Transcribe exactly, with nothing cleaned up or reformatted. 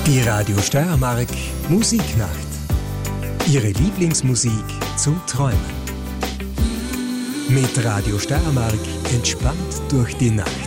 Die Radio Steiermark Musiknacht. Ihre Lieblingsmusik zum Träumen. Mit Radio Steiermark entspannt durch die Nacht.